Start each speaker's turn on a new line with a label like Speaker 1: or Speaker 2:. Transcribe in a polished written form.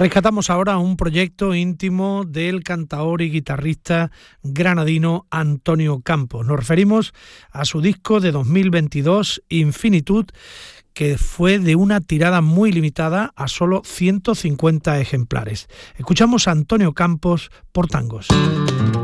Speaker 1: Rescatamos ahora un proyecto íntimo del cantaor y guitarrista granadino Antonio Campos. Nos referimos a su disco de 2022, Infinitud, que fue de una tirada muy limitada a solo 150 ejemplares. Escuchamos a Antonio Campos por Tangos.